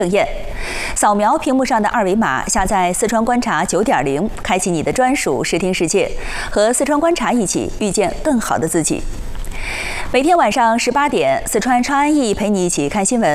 盛宴，扫描屏幕上的二维码，下载四川观察9.0，开启你的专属视听世界，和四川观察一起遇见更好的自己。每天晚上18点，四川川安逸陪你一起看新闻。